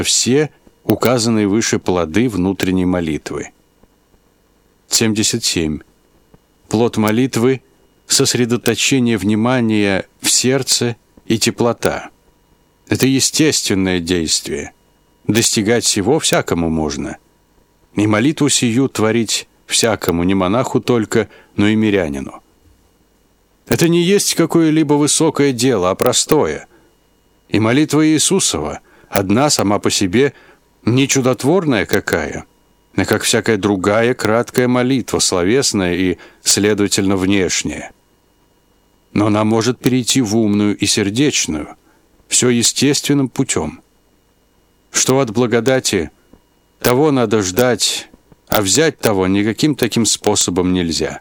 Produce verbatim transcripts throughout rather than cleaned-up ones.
все указанные выше плоды внутренней молитвы. семьдесят семь. Плод молитвы – сосредоточение внимания в сердце и теплота. Это естественное действие. Достигать всего всякому можно. И молитву сию творить всякому, не монаху только, но и мирянину. Это не есть какое-либо высокое дело, а простое. И молитва Иисусова, одна сама по себе, не чудотворная какая, а как всякая другая краткая молитва, словесная и, следовательно, внешняя. Но она может перейти в умную и сердечную, все естественным путем. Что от благодати, того надо ждать, а взять того никаким таким способом нельзя.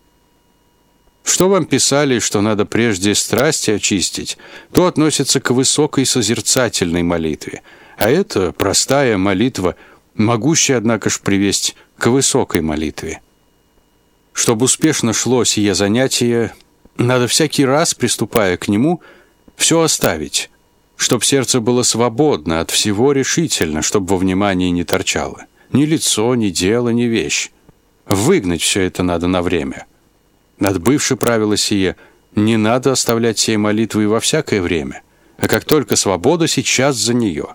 Что вам писали, что надо прежде страсти очистить, то относится к высокой созерцательной молитве, а это простая молитва, могущая, однако ж, привесть к высокой молитве. Чтобы успешно шло сие занятие, надо всякий раз, приступая к нему, все оставить, чтоб сердце было свободно от всего решительно, чтоб во внимании не торчало ни лицо, ни дело, ни вещь. Выгнать все это надо на время. Отбывши правило сие, не надо оставлять сей молитвы и во всякое время, а как только свобода, сейчас за нее.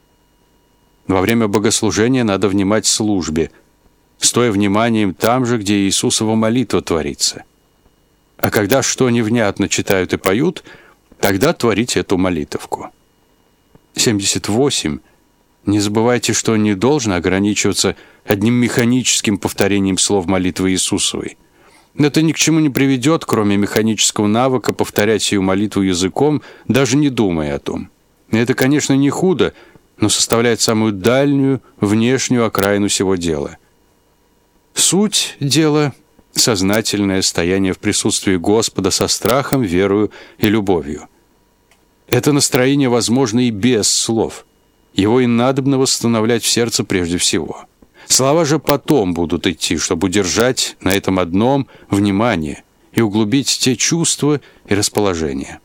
Во время богослужения надо внимать службе, стоя вниманием там же, где Иисусова молитва творится. А когда что невнятно читают и поют, тогда творить эту молитовку. семьдесят восемь. Не забывайте, что не должно ограничиваться одним механическим повторением слов молитвы Иисусовой. Это ни к чему не приведет, кроме механического навыка повторять сию молитву языком, даже не думая о том. И это, конечно, не худо, но составляет самую дальнюю, внешнюю окраину сего дела. Суть дела — сознательное стояние в присутствии Господа со страхом, верою и любовью. Это настроение возможно и без слов. Его и надобно восстановлять в сердце прежде всего. Слова же потом будут идти, чтобы удержать на этом одном внимание и углубить те чувства и расположения.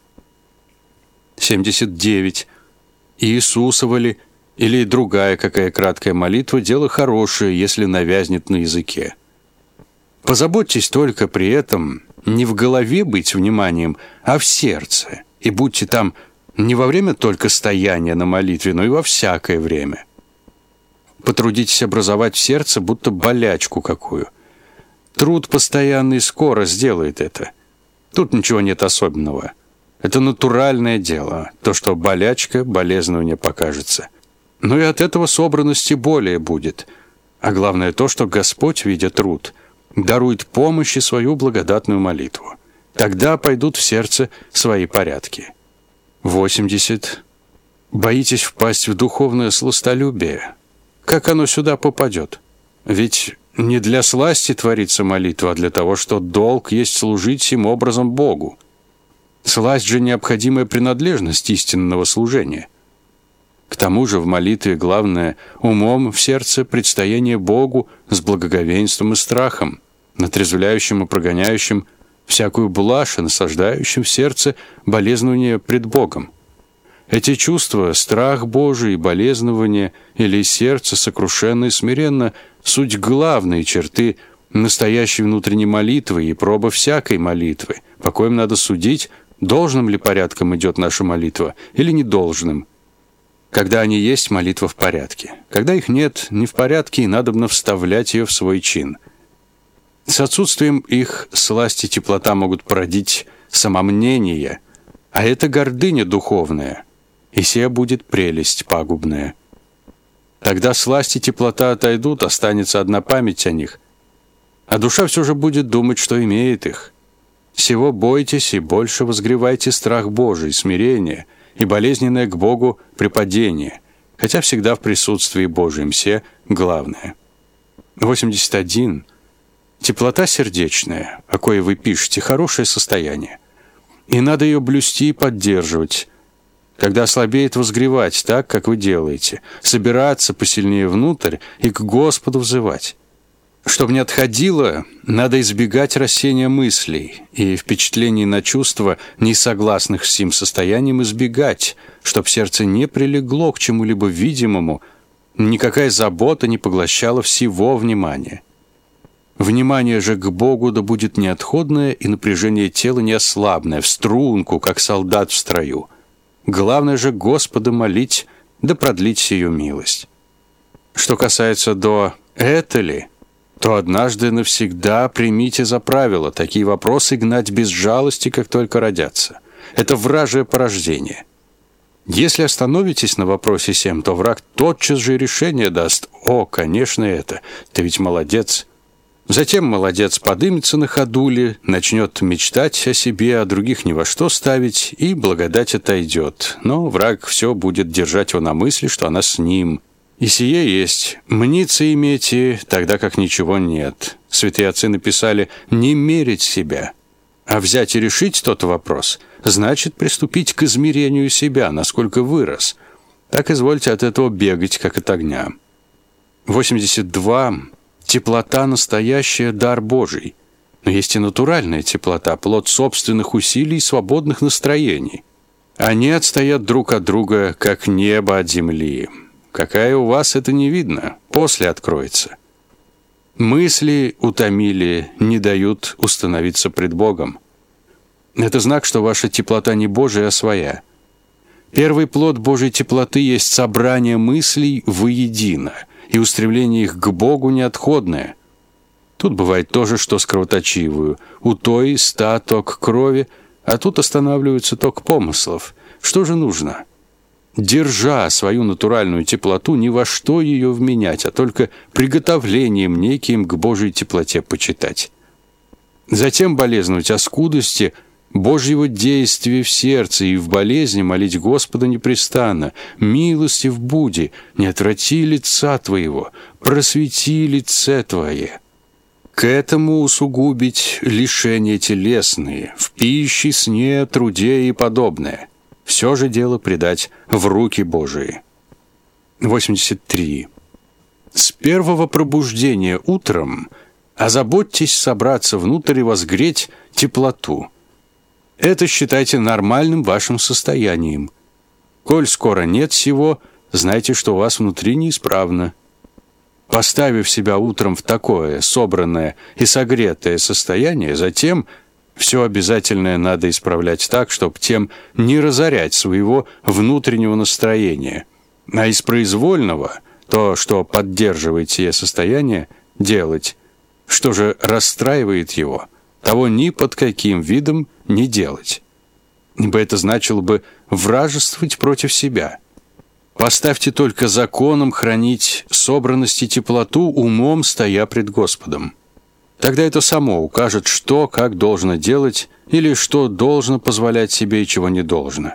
семьдесят девять. Иисусова ли или другая какая краткая молитва – дело хорошее, если навязнет на языке. Позаботьтесь только при этом не в голове быть вниманием, а в сердце, и будьте там не во время только стояния на молитве, но и во всякое время. Потрудитесь образовать в сердце будто болячку какую. Труд постоянный скоро сделает это. Тут ничего нет особенного. Это натуральное дело, то, что болячка болезненную не покажется. Но и от этого собранности более будет. А главное то, что Господь, видя труд, дарует помощь и свою благодатную молитву. Тогда пойдут в сердце свои порядки. восемьдесят. Боитесь впасть в духовное сластолюбие? Как оно сюда попадет? Ведь не для сласти творится молитва, а для того, что долг есть служить сим образом Богу. Сласть же необходимая принадлежность истинного служения. К тому же в молитве главное умом в сердце предстояние Богу с благоговейством и страхом, натрезвляющим и прогоняющим всякую блажь и насаждающим в сердце болезнование пред Богом. Эти чувства, страх Божий и болезнование, или сердце сокрушенно и смиренно, суть главные черты настоящей внутренней молитвы и проба всякой молитвы, по коим надо судить, должным ли порядком идет наша молитва или недолжным. Когда они есть, молитва в порядке. Когда их нет, не в порядке, и надобно вставлять ее в свой чин. С отсутствием их сласть и теплота могут породить самомнение, а это гордыня духовная, и сия будет прелесть пагубная. Тогда сласть и теплота отойдут, останется одна память о них, а душа все же будет думать, что имеет их. Сего бойтесь и больше возгревайте страх Божий, смирение и болезненное к Богу преподение, хотя всегда в присутствии Божьем все главное. восемьдесят один. Теплота сердечная, о коей вы пишете, хорошее состояние, и надо ее блюсти и поддерживать. Когда ослабеет, возгревать так, как вы делаете, собираться посильнее внутрь и к Господу взывать. Чтобы не отходило, надо избегать рассеяния мыслей и впечатлений на чувства, не согласных с сим состоянием, избегать, чтоб сердце не прилегло к чему-либо видимому, никакая забота не поглощала всего внимания. Внимание же к Богу да будет неотходное, и напряжение тела не ослабное, в струнку, как солдат в строю. Главное же Господа молить, да продлить сию милость. Что касается до «это ли?», то однажды навсегда примите за правило такие вопросы гнать без жалости, как только родятся. Это вражье порождение. Если остановитесь на вопросе сем, то враг тотчас же решение даст: «О, конечно, это, ты ведь молодец». Затем молодец подымется на ходули, начнет мечтать о себе, о других ни во что ставить, и благодать отойдет. Но враг все будет держать его на мысли, что она с ним. И сие есть: мниться имейте, тогда как ничего нет. Святые отцы написали: не мерить себя, а взять и решить тот вопрос, значит приступить к измерению себя, насколько вырос. Так извольте от этого бегать, как от огня. восемьдесят два. Теплота настоящая, дар Божий. Но есть и натуральная теплота, плод собственных усилий и свободных настроений. Они отстоят друг от друга, как небо от земли. Какая у вас, это не видно, после откроется. Мысли утомили, не дают установиться пред Богом. Это знак, что ваша теплота не Божия, а своя. Первый плод Божьей теплоты есть собрание мыслей воедино, и устремление их к Богу неотходное. Тут бывает то же, что с кровоточивую. У той ста ток крови, а тут останавливается ток помыслов. Что же нужно? Держа свою натуральную теплоту, ни во что ее вменять, а только приготовлением неким к Божьей теплоте почитать. Затем болезнуть о скудости Божьего действия в сердце и в болезни молить Господа непрестанно: «Милостив буди, не отврати лица Твоего, просвети лице Твое». К этому усугубить лишения телесные, в пище, сне, труде и подобное. Все же дело предать в руки Божии. восемьдесят три. С первого пробуждения утром озаботьтесь собраться внутрь и возгреть теплоту. Это считайте нормальным вашим состоянием. Коль скоро нет сего, знайте, что у вас внутри неисправно. Поставив себя утром в такое собранное и согретое состояние, затем все обязательное надо исправлять так, чтобы тем не разорять своего внутреннего настроения, а из произвольного то, что поддерживает сие состояние, делать. Что же расстраивает его, того ни под каким видом не делать. Ибо это значило бы вражествовать против себя. Поставьте только законом хранить собранность и теплоту, умом стоя пред Господом. Тогда это само укажет, что, как должно делать, или что должно позволять себе и чего не должно.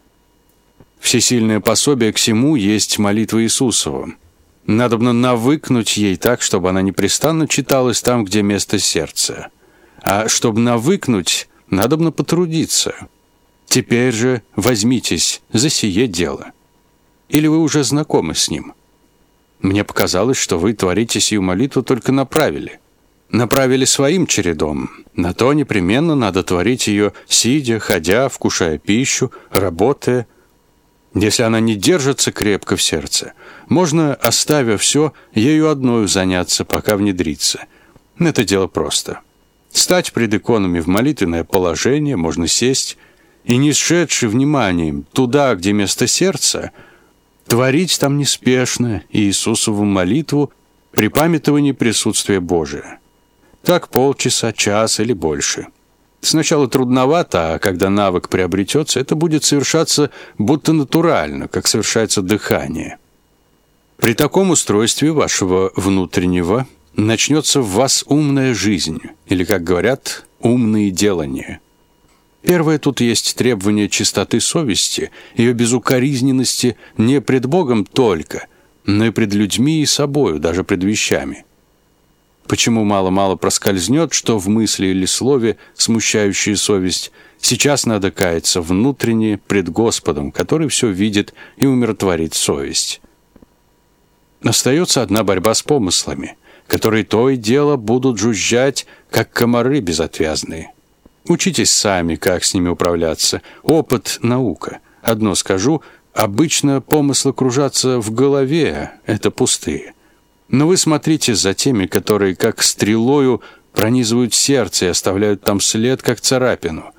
Всесильное пособие к сему есть молитва Иисусова. Надобно навыкнуть ей так, чтобы она непрестанно читалась там, где место сердца. А чтобы навыкнуть, надобно потрудиться. Теперь же возьмитесь за сие дело. Или вы уже знакомы с ним? Мне показалось, что вы творите сию молитву только направили. Направили своим чередом. На то непременно надо творить ее, сидя, ходя, вкушая пищу, работая. Если она не держится крепко в сердце, можно, оставя все, ею одною заняться, пока внедрится. Это дело просто. Стать пред иконами в молитвенное положение, можно сесть, и, не сшедши вниманием туда, где место сердца, творить там неспешно Иисусову молитву при памятовании присутствия Божия. Так полчаса, час или больше. Сначала трудновато, а когда навык приобретется, это будет совершаться будто натурально, как совершается дыхание. При таком устройстве вашего внутреннего начнется в вас умная жизнь, или, как говорят, умные делания. Первое, тут есть требование чистоты совести, ее безукоризненности не пред Богом только, но и пред людьми и собою, даже пред вещами. Почему мало-мало проскользнет, что в мысли или слове, смущающее совесть, сейчас надо каяться внутренне пред Господом, который все видит и умиротворит совесть. Остается одна борьба с помыслами, которые то и дело будут жужжать, как комары безотвязные. Учитесь сами, как с ними управляться. Опыт — наука. Одно скажу, обычно помыслы кружатся в голове, это пустые. Но вы смотрите за теми, которые, как стрелою, пронизывают сердце и оставляют там след, как царапину.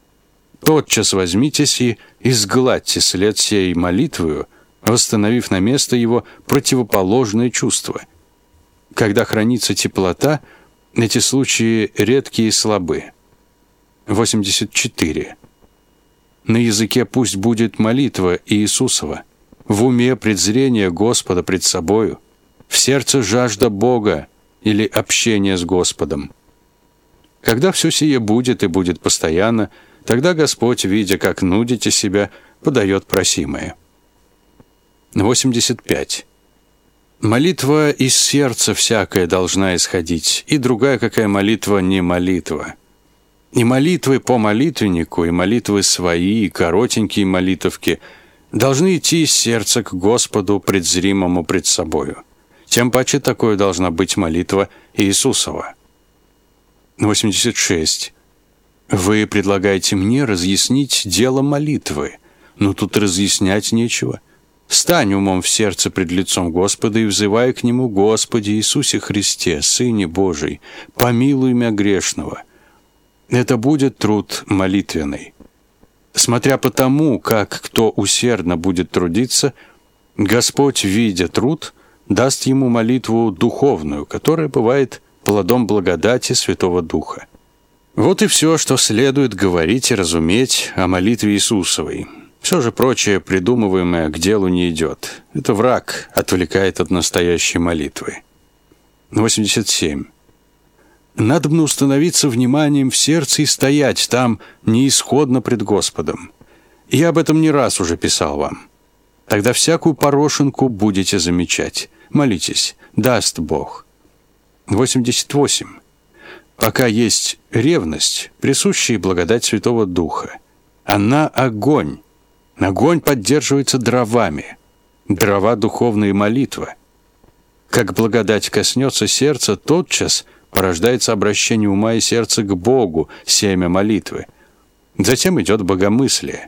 Тотчас возьмитесь и изгладьте след сей молитвою, восстановив на место его противоположное чувство. Когда хранится теплота, эти случаи редкие и слабы. восемьдесят четыре. На языке пусть будет молитва Иисусова, в уме презрение Господа пред собою, в сердце жажда Бога или общение с Господом. Когда все сие будет и будет постоянно, тогда Господь, видя, как нудите себя, подает просимое. восемьдесят пять. Молитва из сердца всякая должна исходить, и другая какая молитва не молитва. И молитвы по молитвеннику, и молитвы свои, и коротенькие молитовки должны идти из сердца к Господу предзримому пред собою. Тем паче такой должна быть молитва Иисусова. восемьдесят шесть. Вы предлагаете мне разъяснить дело молитвы, но тут разъяснять нечего. Стань умом в сердце пред лицом Господа и взывай к Нему: Господи Иисусе Христе, Сыне Божий, помилуй меня грешного. Это будет труд молитвенный. Смотря по тому, как кто усердно будет трудиться, Господь, видя труд, даст ему молитву духовную, которая бывает плодом благодати Святого Духа. Вот и все, что следует говорить и разуметь о молитве Иисусовой. Все же прочее, придумываемое, к делу не идет. Это враг отвлекает от настоящей молитвы. восемьдесят семь. Надобно установиться вниманием в сердце и стоять там неисходно пред Господом. Я об этом не раз уже писал вам. Тогда всякую порошенку будете замечать. Молитесь, даст Бог. восемьдесят восемь. Пока есть ревность, присущая благодать Святого Духа. Она огонь. Огонь поддерживается дровами. Дрова — духовная молитва. Как благодать коснется сердца, тотчас порождается обращение ума и сердца к Богу, семя молитвы. Затем идет богомыслие.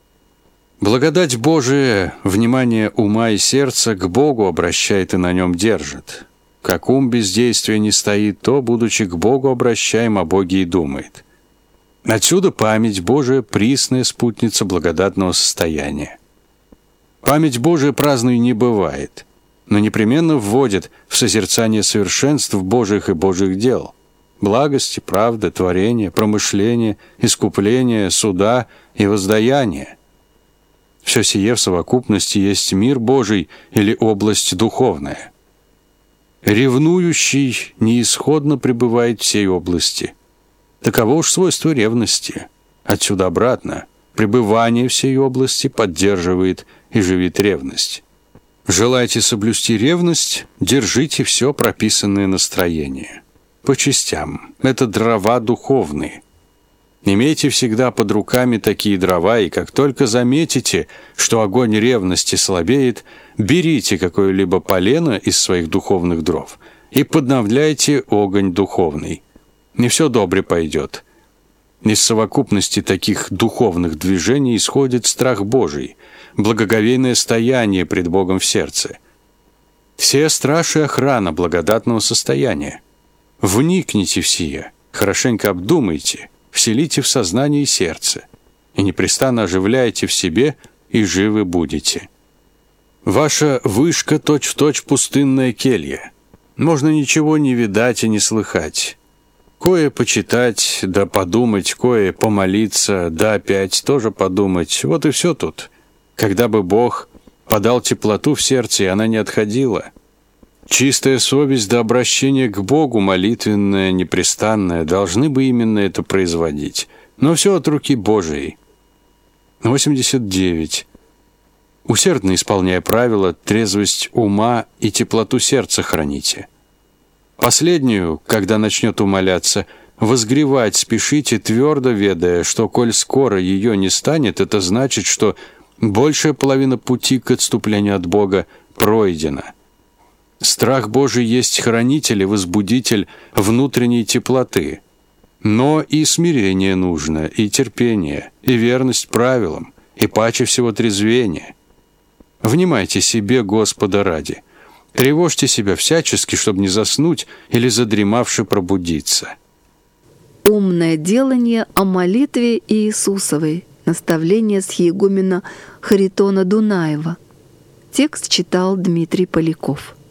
Благодать Божия внимание ума и сердца к Богу обращает и на нем держит. Как ум без действия не стоит, то, будучи к Богу обращаем, о Боге и думает. Отсюда память Божия — присная спутница благодатного состояния. Память Божия праздной не бывает, но непременно вводит в созерцание совершенств Божьих и Божьих дел, благости, правды, творения, промышления, искупления, суда и воздаяния. Все сие в совокупности есть мир Божий или область духовная. Ревнующий неисходно пребывает в сей области. Таково уж свойство ревности. Отсюда обратно. Пребывание в сей области поддерживает и живит ревность. Желаете соблюсти ревность, держите все прописанное настроение. По частям. Это дрова духовные. Имейте всегда под руками такие дрова, и как только заметите, что огонь ревности слабеет, берите какое-либо полено из своих духовных дров и подновляйте огонь духовный. Не все добре пойдет. Из совокупности таких духовных движений исходит страх Божий, благоговейное стояние пред Богом в сердце. Все страши — охрана благодатного состояния. Вникните в сие, хорошенько обдумайте, вселите в сознание и сердце, и непрестанно оживляйте в себе, и живы будете. Ваша вышка точь-в-точь пустынная келья. Можно ничего не видать и не слыхать. Кое почитать, да подумать, кое помолиться, да опять тоже подумать. Вот и все тут. Когда бы Бог подал теплоту в сердце, и она не отходила. Чистая совесть до обращения к Богу, молитвенная, непрестанная, должны бы именно это производить. Но все от руки Божией. восемьдесят девять. Усердно исполняя правила, трезвость ума и теплоту сердца храните. Последнюю, когда начнет умоляться, возгревать спешите, твердо ведая, что, коль скоро ее не станет, это значит, что большая половина пути к отступлению от Бога пройдена. Страх Божий есть хранитель и возбудитель внутренней теплоты. Но и смирение нужно, и терпение, и верность правилам, и паче всего трезвение. Внимайте себе Господа ради. Тревожьте себя всячески, чтобы не заснуть или задремавши пробудиться. Умное делание о молитве Иисусовой. Наставление схиегумена Харитона Дунаева. Текст читал Дмитрий Поляков.